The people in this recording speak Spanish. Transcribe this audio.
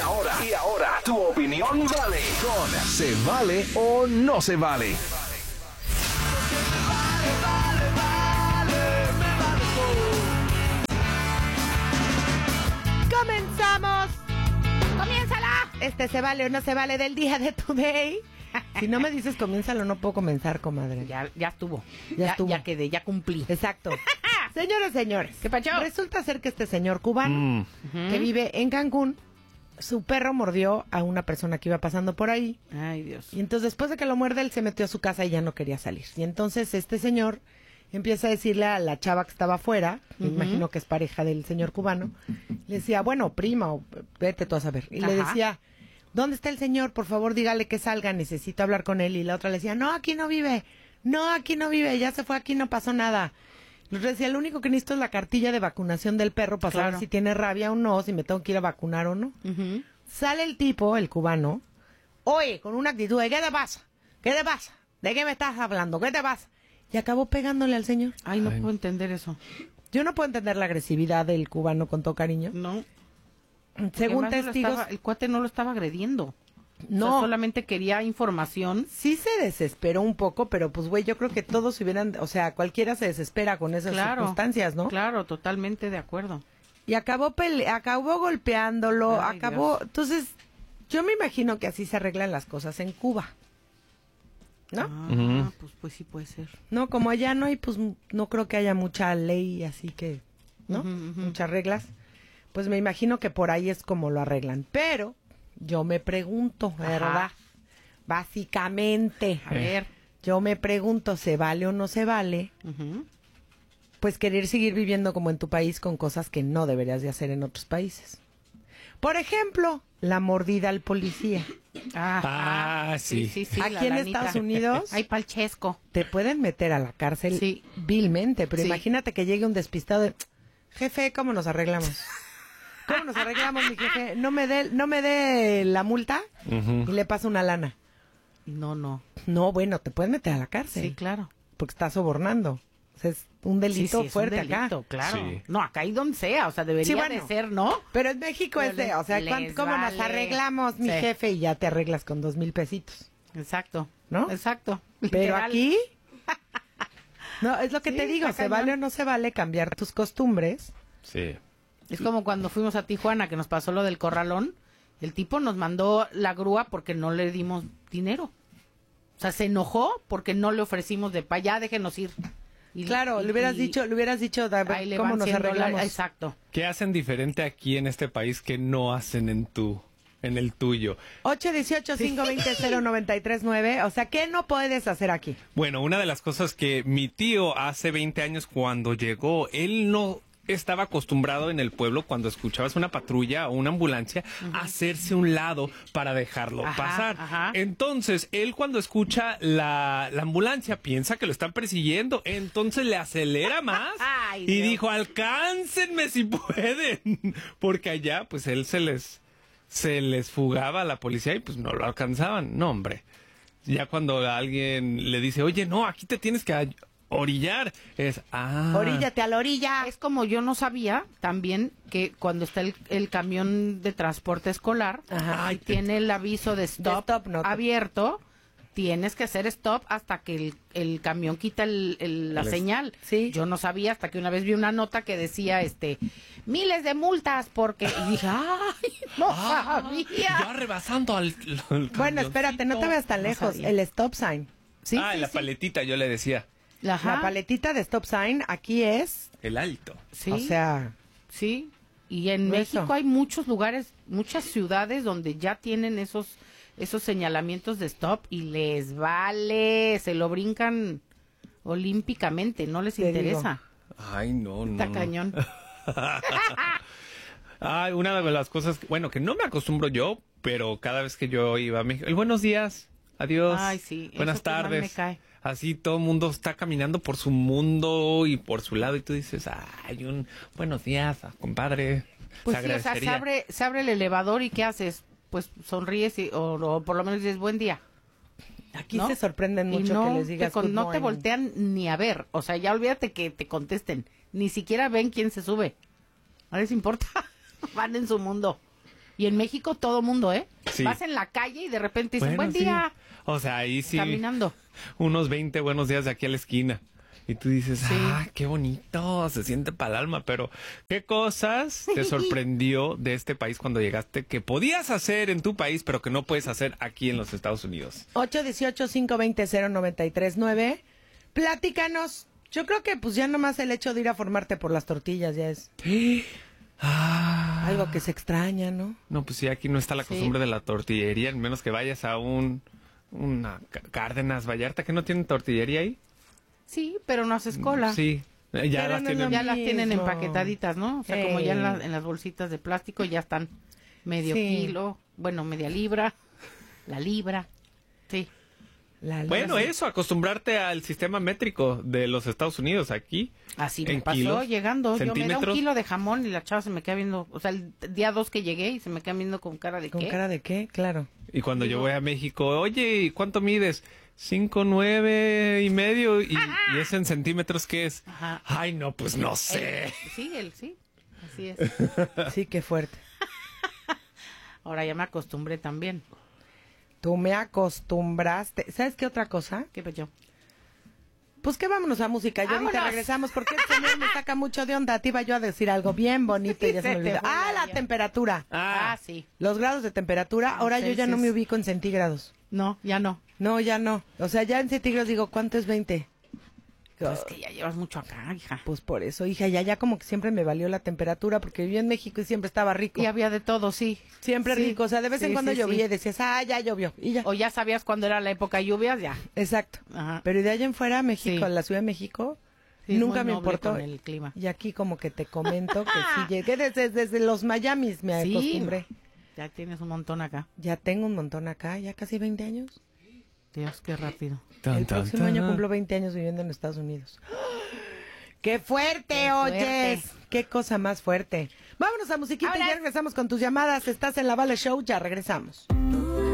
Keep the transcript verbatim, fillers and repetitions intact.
ahora, y ahora, tu opinión vale con ¿se vale o no se vale? ¡Comenzamos! ¡Comiénzala! Este se vale o no se vale del día de Today. Si no me dices comiénzalo, no puedo comenzar, comadre. Ya, ya estuvo. Ya, Ya, estuvo. ya quedé, ya cumplí. Exacto. Señoras, señores. ¿Qué pacho? Resulta ser que este señor cubano, Mm. Ujú. que vive en Cancún, su perro mordió a una persona que iba pasando por ahí. Ay, Dios. Y entonces después de que lo muerde, él se metió a su casa y ya no quería salir. Y entonces este señor empieza a decirle a la chava que estaba afuera, me Ujú. imagino que es pareja del señor cubano, le decía, bueno, prima, o vete tú a saber. Y le Ajá. decía, ¿dónde está el señor? Por favor, dígale que salga, necesito hablar con él. Y la otra le decía, no, aquí no vive, no, aquí no vive, ya se fue, aquí no pasó nada. Le decía, lo único que necesito es la cartilla de vacunación del perro para Claro. saber si tiene rabia o no, si me tengo que ir a vacunar o no. Ujú. Sale el tipo, el cubano, oye, con una actitud de, ¿qué te pasa? ¿Qué te pasa? ¿De qué me estás hablando? ¿Qué te pasa? Y acabó pegándole al señor. Ay, no Ay. puedo entender eso. Yo no puedo entender la agresividad del cubano con todo cariño. No. Según Además, no lo testigos, estaba- el cuate no lo estaba agrediendo. no, O sea, solamente quería información. sí se desesperó un poco, pero pues güey, yo creo que todos se hubieran, o sea, cualquiera se desespera con esas Claro. circunstancias, ¿no? Claro, totalmente de acuerdo. Y acabó pele acabó golpeándolo, Ay, acabó, Dios. entonces yo me imagino que así se arreglan las cosas en Cuba. ¿No? Ah, Ujú. pues, pues sí puede ser. No, como allá no hay, pues m- no creo que haya mucha ley, así que, ¿no? Ujú, ujú. Muchas reglas. Pues me imagino que por ahí es como lo arreglan. Pero yo me pregunto, ¿verdad? Ajá. Básicamente, A ver. yo me pregunto, ¿se vale o no se vale? Ujú. Pues querer seguir viviendo como en tu país con cosas que no deberías de hacer en otros países. Por ejemplo, la mordida al policía. Ajá. Ah, sí. Aquí la en lanita. Estados Unidos Ay, palchesco. te pueden meter a la cárcel Sí. vilmente, pero Sí. imagínate que llegue un despistado de, jefe, ¿cómo nos arreglamos? ¿Cómo nos arreglamos, mi jefe? No me dé, no me dé la multa Ujú. y le pasa una lana. No, no. No, bueno, te puedes meter a la cárcel. Sí, claro. Porque estás sobornando. O sea, es un delito Sí, sí, es fuerte un delito, acá. claro. Sí. No, acá y donde sea, o sea, debería Sí, bueno. de ser, ¿no? Pero en México Pero es de, les- o sea, les ¿cuánto- ¿cómo nos vale. arreglamos, mi Sí. jefe? Y ya te arreglas con dos mil pesitos. Exacto. ¿No? Exacto. Pero Literal. aquí, no, es lo que Sí, te digo, está ¿se cañón. vale o no se vale cambiar tus costumbres? Sí. Es como cuando fuimos a Tijuana, que nos pasó lo del corralón. El tipo nos mandó la grúa porque no le dimos dinero. O sea, se enojó porque no le ofrecimos de pa' allá, déjenos ir. Y- Claro, y- le hubieras y- dicho, le hubieras dicho, a ver, ahí le ¿cómo van nos cien arreglamos? dólares. Exacto. ¿Qué hacen diferente aquí en este país que no hacen en tu, en el tuyo? ocho uno ocho, cinco dos cero, cero nueve tres nueve, o sea, ¿qué no puedes hacer aquí? Bueno, una de las cosas que mi tío hace veinte años cuando llegó, él no estaba acostumbrado en el pueblo cuando escuchabas una patrulla o una ambulancia a hacerse un lado para dejarlo Ajá, pasar. ajá. Entonces, él cuando escucha la, la ambulancia piensa que lo están persiguiendo, entonces le acelera más Ay, y Dios. dijo, alcáncenme si pueden, porque allá pues él se les se les fugaba a la policía y pues no lo alcanzaban. No, hombre. Ya cuando alguien le dice, oye, no, aquí te tienes que ay- orillar, es, ah. Oríllate a la orilla. Es como yo no sabía también que cuando está el, el camión de transporte escolar Ajá. y tiene el aviso de stop, stop, no te- abierto, tienes que hacer stop hasta que el, el camión quita el, el- la El es- señal. Sí. Yo no sabía hasta que una vez vi una nota que decía, este, miles de multas porque... Y dije, ¡ay, no Ah, sabía! ya rebasando al, al Bueno, espérate, no te veas tan No lejos, sabía. el stop sign. Sí, ah, sí, la sí. paletita, yo le decía. Ajá. La paletita de stop sign aquí es, El alto. Sí. o sea, Sí, y en Eso. México hay muchos lugares, muchas ciudades donde ya tienen esos esos señalamientos de stop y les vale, se lo brincan olímpicamente, no les Te interesa. Ay, no, no. Está no. cañón. Ay, una de las cosas, que- bueno, que no me acostumbro yo, pero cada vez que yo iba a México, el buenos días, adiós, Ay, sí, buenas eso que mal tardes. me cae. Así todo el mundo está caminando por su mundo y por su lado y tú dices, ay, un buenos días, compadre. Pues se sí, o sea, se agradecería. abre, se abre el elevador y ¿qué haces? Pues sonríes y, o, o por lo menos dices buen día. aquí ¿no? se sorprenden Y mucho no que les te digas con- good no te morning. voltean ni a ver, o sea, ya olvídate que te contesten, ni siquiera ven quién se sube, no les importa, van en su mundo Y en México todo mundo, ¿eh? Sí. Vas en la calle y de repente dicen, Bueno, buen sí. día, O sea, ahí sí. caminando. Unos veinte buenos días de aquí a la esquina. Y tú dices, Sí. ah, qué bonito, se siente para el alma. Pero, ¿qué cosas te sorprendió de este país cuando llegaste que podías hacer en tu país, pero que no puedes hacer aquí en los Estados Unidos? ocho uno ocho, cinco dos cero, cero nueve tres nueve. Platícanos. Yo creo que pues ya nomás el hecho de ir a formarte por las tortillas ya es Ah. algo que se extraña, ¿no? No, pues sí, aquí no está la Sí. costumbre de la tortillería, en menos que vayas a un una Cá- Cárdenas, Vallarta, que no tienen tortillería ahí. Sí, pero no haces cola. Sí, eh, ya Pero las no es tienen. lo Ya las tienen mismo. empaquetaditas, ¿no? O sea, como ya en, Ey. la- en las bolsitas de plástico ya están medio Sí. kilo, bueno, media libra, la libra. Sí. La Bueno, loza. eso, acostumbrarte al sistema métrico de los Estados Unidos aquí. Así me En pasó kilos, llegando. Yo me da un centímetros. kilo de jamón y la chava se me queda viendo, o sea, el día dos que llegué y se me queda viendo con cara de ¿Con qué. cara de qué? Claro. Y cuando yo Digo- voy a México, oye, ¿y cuánto mides? Cinco, nueve y medio. Y, y es en centímetros, ¿qué es? Ajá. Ay, no, pues no sé. El- sí, él, sí. Así es. Sí, qué fuerte. Ahora ya me acostumbré también. Tú me acostumbraste. ¿Sabes qué otra cosa? ¿Qué pecho? Pues que vámonos a música. Yo ahorita ¡Vámonos! regresamos porque el señor me saca mucho de onda. Te iba yo a decir algo bien bonito y ya se me Se te olvidó. fue Ah, la la olla. temperatura. Ah, sí. Los grados de temperatura. Ahora yo ya no me Celsius. ubico en centígrados. No, ya no. No, ya no. O sea, ya en centígrados digo, ¿cuánto es veinte? Pues es que ya llevas mucho acá, hija. Pues por eso, hija, ya ya como que siempre me valió la temperatura porque viví en México y siempre estaba rico. Y había de todo, sí. Siempre Sí. rico. O sea, de vez en Sí, cuando sí, llovía sí. y decías, ah, ya llovió. Y ya. O ya sabías cuándo era la época de lluvias, ya. Exacto. Ajá. Pero de allá en fuera, México, Sí. la Ciudad de México, Sí, es nunca muy me noble importó. con el clima. Y aquí como que te comento que sí llegué desde, desde los Miamis, me Sí. acostumbré. Ya tienes un montón acá. Ya tengo un montón acá, ya casi veinte años. Dios, qué rápido. Tan, El tan, próximo tan. año cumplo veinte años viviendo en Estados Unidos. ¡Qué fuerte, Qué oyes! fuerte. ¡Qué cosa más fuerte! Vámonos a musiquita y Ahora. ya regresamos con tus llamadas. Estás en la Vale Show, ya regresamos.